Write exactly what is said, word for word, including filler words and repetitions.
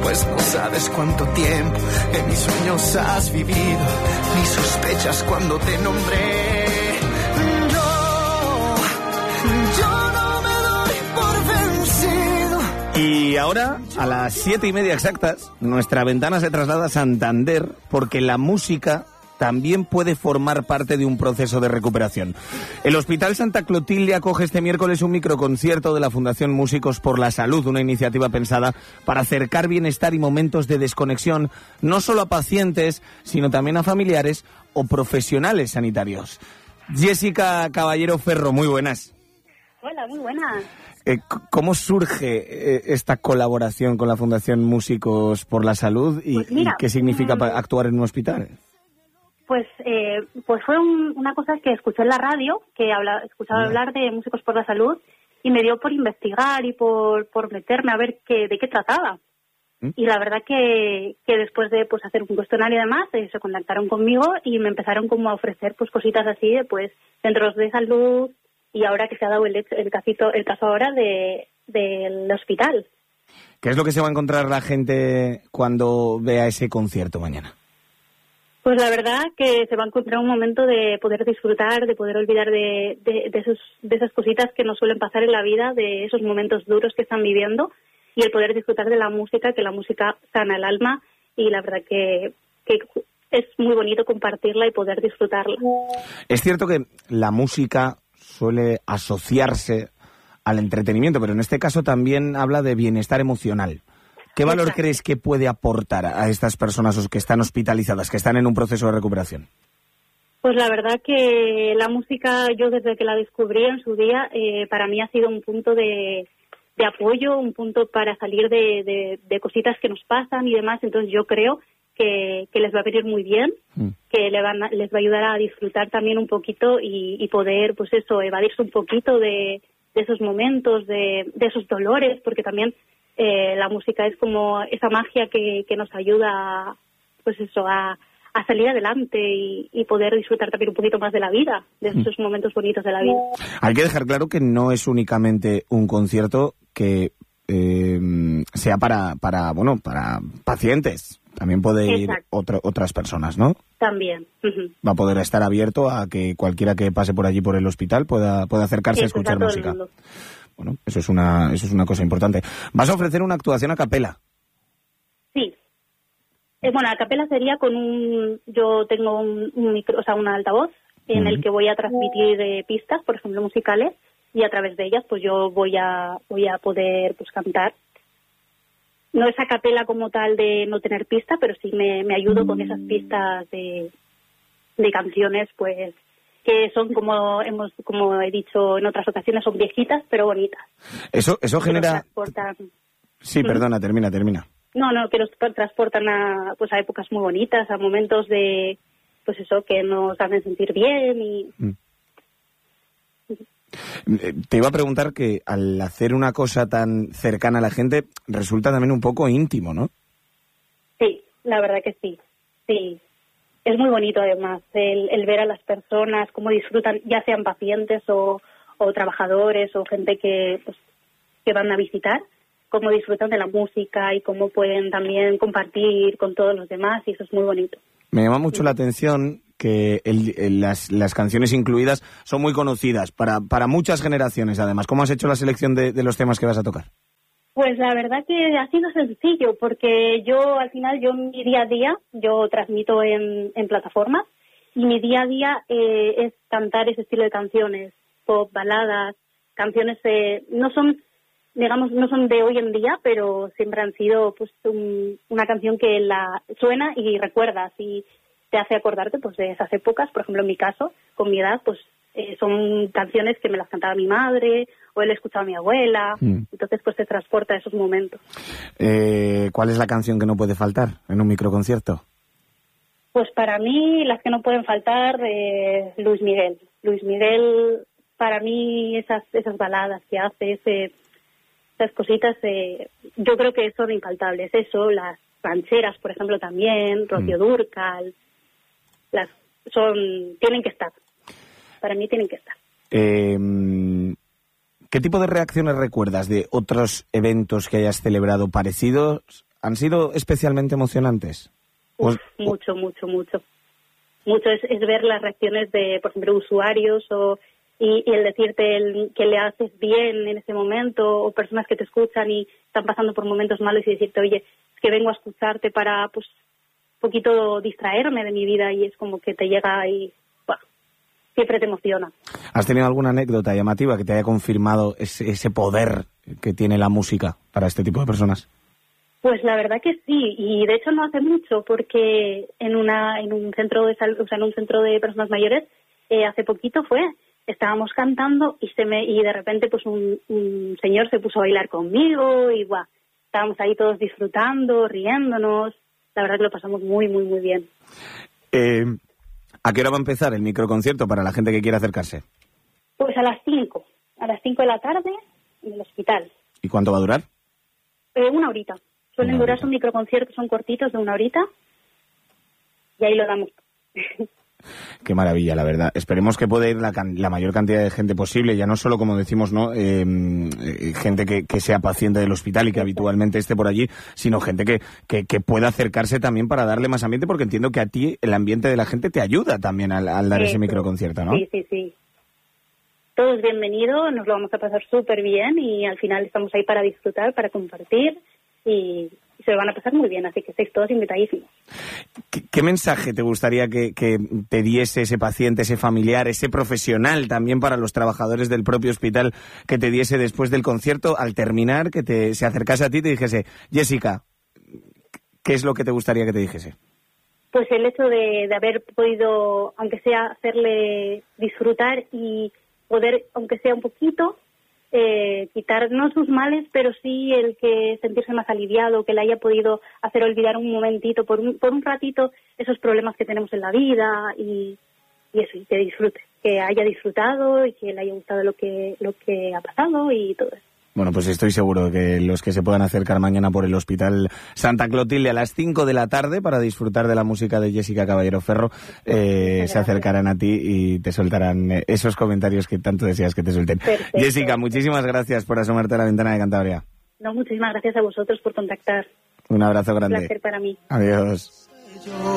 pues no sabes cuánto tiempo en mis sueños has vivido, ni sospechas cuando te nombré. Yo, yo no me doy por vencido. Y ahora, a las siete y media exactas, nuestra ventana se traslada a Santander, porque la música también puede formar parte de un proceso de recuperación. El Hospital Santa Clotilde acoge este miércoles un microconcierto de la Fundación Músicos por la Salud, una iniciativa pensada para acercar bienestar y momentos de desconexión, no solo a pacientes, sino también a familiares o profesionales sanitarios. Jessica Caballero Ferro, muy buenas. Hola, muy buenas. Eh, ¿Cómo surge eh, esta colaboración con la Fundación Músicos por la Salud y, pues mira, y qué significa mmm, actuar en un hospital? Pues eh, pues fue un, una cosa que escuché en la radio, que habla, escuchaba yeah. hablar de Músicos por la Salud, y me dio por investigar y por, por meterme a ver qué, de qué trataba. ¿Mm? Y la verdad que, que después de pues hacer un cuestionario y demás, eh, se contactaron conmigo y me empezaron como a ofrecer pues cositas así de pues centros de salud, y ahora que se ha dado el, el, casito, el caso ahora de del hospital. ¿Qué es lo que se va a encontrar la gente cuando vea ese concierto mañana? Pues la verdad que se va a encontrar un momento de poder disfrutar, de poder olvidar de, de, de, esos, de esas cositas que nos suelen pasar en la vida, de esos momentos duros que están viviendo, y el poder disfrutar de la música, que la música sana el alma, y la verdad que, que es muy bonito compartirla y poder disfrutarla. Es cierto que la música suele asociarse al entretenimiento, pero en este caso también habla de bienestar emocional. ¿Qué valor Exacto. crees que puede aportar a estas personas que están hospitalizadas, que están en un proceso de recuperación? Pues la verdad que la música, yo desde que la descubrí en su día, eh, para mí ha sido un punto de, de apoyo, un punto para salir de, de, de cositas que nos pasan y demás. Entonces yo creo que, que les va a venir muy bien, mm. que le van a, les va a ayudar a disfrutar también un poquito y, y poder, pues eso, evadirse un poquito de, de esos momentos, de, de esos dolores, porque también eh, la música es como esa magia que, que nos ayuda, pues eso, a, a salir adelante y, y poder disfrutar también un poquito más de la vida, de esos mm. momentos bonitos de la vida. Hay que dejar claro que no es únicamente un concierto que eh, sea para, para, bueno, para pacientes. También puede ir otra, otras personas, ¿no? También. Uh-huh. Va a poder estar abierto a que cualquiera que pase por allí por el hospital pueda, pueda acercarse eso a escuchar música. Bueno, eso es una eso es una cosa importante. ¿Vas a ofrecer una actuación a capela? Sí. Eh, bueno, a capela sería con un... Yo tengo un, un micro, o sea, un altavoz en uh-huh. el que voy a transmitir eh, pistas, por ejemplo, musicales, y a través de ellas pues yo voy a voy a poder pues cantar. No es a capela como tal de no tener pista, pero sí me, me ayudo con esas pistas de, de canciones, pues que son como hemos como he dicho en otras ocasiones, son viejitas pero bonitas. Eso eso genera. Sí, ¿Mm? perdona, termina, termina. No, no, que nos transportan a pues a épocas muy bonitas, a momentos de pues eso que nos hacen sentir bien y. Mm. Te iba a preguntar que al hacer una cosa tan cercana a la gente resulta también un poco íntimo, ¿no? Sí, la verdad que sí, sí. Es muy bonito además el, el ver a las personas cómo disfrutan, ya sean pacientes o, o trabajadores o gente que, pues, que van a visitar, cómo disfrutan de la música y cómo pueden también compartir con todos los demás, y eso es muy bonito. Me llama mucho sí. la atención que el, el, las, las canciones incluidas son muy conocidas para, para muchas generaciones, además. ¿Cómo has hecho la selección de, de los temas que vas a tocar? Pues la verdad que ha sido sencillo, porque yo al final, yo mi día a día, yo transmito en, en plataformas, y mi día a día eh, es cantar ese estilo de canciones, pop, baladas, canciones, eh, no son, digamos, no son de hoy en día, pero siempre han sido pues un, una canción que la suena y recuerdas y te hace acordarte pues de esas épocas. Por ejemplo, en mi caso, con mi edad, pues eh, son canciones que me las cantaba mi madre o él escuchaba a mi abuela, mm. entonces pues te transporta a esos momentos. Eh, ¿Cuál es la canción que no puede faltar en un microconcierto? Pues para mí las que no pueden faltar, eh, Luis Miguel. Luis Miguel, para mí esas esas baladas que hace, ese, esas cositas, eh, yo creo que son infaltables. Eso, las rancheras, por ejemplo, también, Rocío mm. Dúrcal, las son tienen que estar. Para mí tienen que estar. Eh, ¿Qué tipo de reacciones recuerdas de otros eventos que hayas celebrado parecidos han sido especialmente emocionantes. Uf, mucho, mucho, mucho. Mucho es, es ver las reacciones de, por ejemplo, usuarios o y, y el decirte el, que le haces bien en ese momento, o personas que te escuchan y están pasando por momentos malos y decirte, oye, es que vengo a escucharte para, pues, un poquito distraerme de mi vida, y es como que te llega y, bah, siempre te emociona. ¿Has tenido alguna anécdota llamativa que te haya confirmado ese, ese poder que tiene la música para este tipo de personas? Pues la verdad que sí, y de hecho no hace mucho, porque en una en un centro de salud, o sea, en un centro de personas mayores, eh, hace poquito fue, estábamos cantando y se me y de repente pues un, un señor se puso a bailar conmigo y guau, estábamos ahí todos disfrutando, riéndonos, la verdad que lo pasamos muy, muy, muy bien. Eh, ¿A qué hora va a empezar el microconcierto para la gente que quiera acercarse? Pues a las cinco, a las cinco de la tarde en el hospital. ¿Y cuánto va a durar? Eh, una horita. Suelen Una durar, horita. son microconciertos, son cortitos de una horita y ahí lo damos. Qué maravilla, la verdad. Esperemos que pueda ir la, can- la mayor cantidad de gente posible, ya no solo, como decimos, no eh, eh, gente que, que sea paciente del hospital y que habitualmente esté por allí, sino gente que, que, que pueda acercarse también para darle más ambiente, porque entiendo que a ti el ambiente de la gente te ayuda también al, al dar Eso. ese microconcierto, ¿no? Sí, sí, sí. Todo es bienvenido, nos lo vamos a pasar súper bien y al final estamos ahí para disfrutar, para compartir y, y se lo van a pasar muy bien, así que estáis todos invitadísimos. ¿Qué, qué mensaje te gustaría que, que te diese ese paciente, ese familiar, ese profesional también para los trabajadores del propio hospital, que te diese después del concierto, al terminar, que te, se acercase a ti y te dijese, Jessica, ¿qué es lo que te gustaría que te dijese? Pues el hecho de, de haber podido, aunque sea hacerle disfrutar y poder, aunque sea un poquito, eh, quitar no sus males, pero sí el que sentirse más aliviado, que le haya podido hacer olvidar un momentito, por un, por un ratito, esos problemas que tenemos en la vida y, y eso, y que disfrute, que haya disfrutado y que le haya gustado lo que, lo que ha pasado y todo eso. Bueno, pues estoy seguro que los que se puedan acercar mañana por el Hospital Santa Clotilde a las cinco de la tarde para disfrutar de la música de Jessica Caballero Ferro, eh, se acercarán a ti y te soltarán eh, esos comentarios que tanto deseas que te suelten. Perfecto. Jessica, muchísimas gracias por asomarte a la ventana de Cantabria. No, muchísimas gracias a vosotros por contactar. Un abrazo grande. Un placer para mí. Adiós.